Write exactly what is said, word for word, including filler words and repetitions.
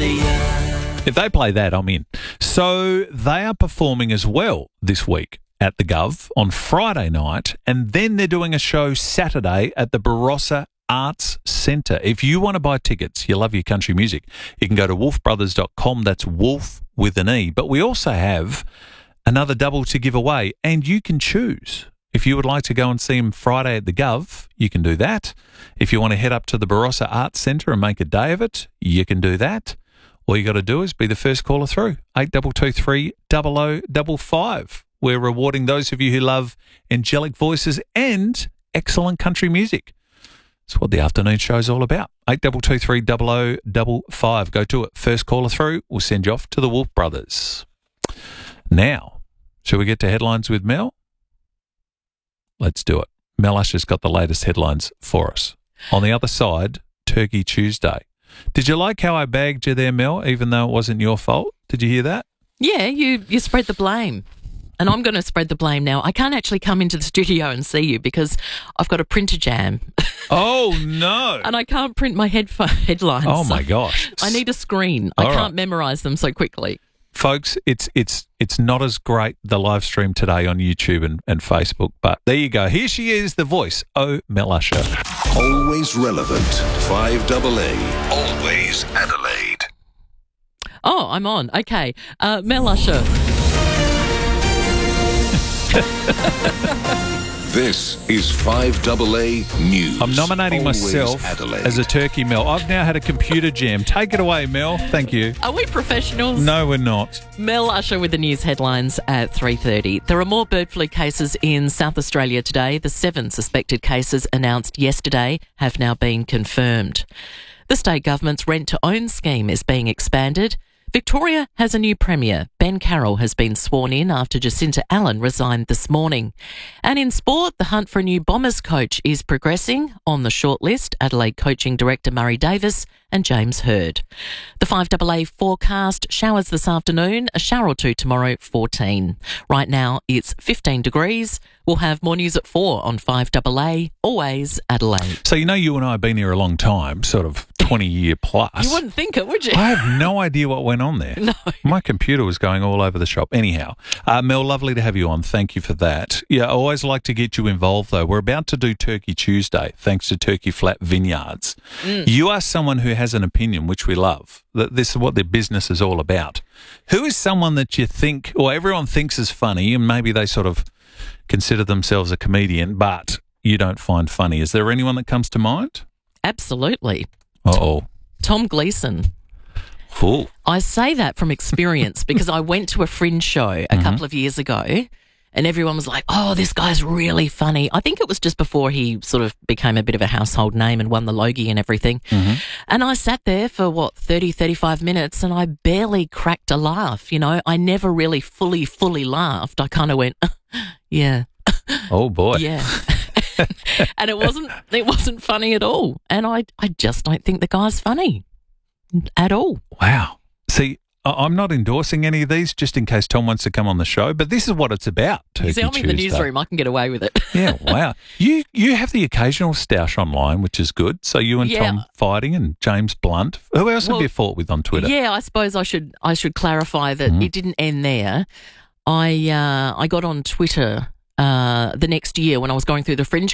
If they play that, I'm in. So they are performing as well this week at the Gov on Friday night, and then they're doing a show Saturday at the Barossa Arts Centre. If you want to buy tickets, you love your country music, you can go to wolf brothers dot com. That's Wolf with an E. But we also have another double to give away, and you can choose. If you would like to go and see him Friday at the Gov, you can do that. If you want to head up to the Barossa Arts Centre and make a day of it, you can do that. All you got to do is be the first caller through. eight two two three, zero zero five five. We're rewarding those of you who love angelic voices and excellent country music. That's what the afternoon show is all about. eight two two three, zero zero five five. Go to it. First caller through, we'll send you off to the Wolf Brothers. Now, shall we get to headlines with Mel? Let's do it. Mel Usher's got the latest headlines for us. On the other side, Turkey Tuesday. Did you like how I bagged you there, Mel, even though it wasn't your fault? Did you hear that? Yeah, you, you spread the blame. And I'm going to spread the blame now. I can't actually come into the studio and see you because I've got a printer jam. Oh, no. And I can't print my headphone headlines. Oh, my gosh. I need a screen. All I can't right. memorise them so quickly. Folks, it's it's it's not as great, the live stream today on YouTube and, and Facebook, but there you go. Here she is, the voice, Oh, Mel Usher. Always relevant. five double A. Always Adelaide. Oh, I'm on. Okay. Uh, Mel Usher. This is five double A News. I'm nominating Always myself Adelaide. as a turkey, Mel. I've now had a computer jam. Take it away, Mel. Thank you. Are we professionals? No, we're not. Mel Usher with the news headlines at three thirty. There are more bird flu cases in South Australia today. The seven suspected cases announced yesterday have now been confirmed. The state government's rent-to-own scheme is being expanded. Victoria has a new premier. Ben Carroll has been sworn in after Jacinta Allen resigned this morning. And in sport, the hunt for a new Bombers coach is progressing. On the shortlist, Adelaide coaching director Murray Davis and James Hird. The five double A forecast: showers this afternoon, a shower or two tomorrow, fourteen. Right now it's fifteen degrees. We'll have more news at four on five double A, always Adelaide. So you know you and I have been here a long time, sort of twenty year plus. You wouldn't think it, would you? I have no idea what went on there. No. My computer was going all over the shop. Anyhow, uh, Mel, lovely to have you on. Thank you for that. Yeah, I always like to get you involved, though. We're about to do Turkey Tuesday, thanks to Turkey Flat Vineyards. Mm. You are someone who has an opinion, which we love. That this is what their business is all about. Who is someone that you think, or everyone thinks is funny, and maybe they sort of consider themselves a comedian, but you don't find funny? Is there anyone that comes to mind? Absolutely. Uh-oh. Tom Gleeson. Cool. I say that from experience because I went to a Fringe show a Mm-hmm. couple of years ago and everyone was like, oh, this guy's really funny. I think it was just before he sort of became a bit of a household name and won the Logie and everything. Mm-hmm. And I sat there for, what, thirty, thirty-five minutes and I barely cracked a laugh. You know, I never really fully, fully laughed. I kind of went, yeah. Oh, boy. Yeah. And it wasn't it wasn't funny at all. And I, I just don't think the guy's funny at all. Wow. See, I- I'm not endorsing any of these just in case Tom wants to come on the show, but this is what it's about. Turkey You see, I'm in the Tuesday. newsroom. I can get away with it. Yeah, wow. You you have the occasional stoush online, which is good. So you and Yeah. Tom fighting and James Blunt. Who else Well, have you fought with on Twitter? Yeah, I suppose I should I should clarify that Mm-hmm. it didn't end there. I uh, I got on Twitter uh, the next year when I was going through the Fringe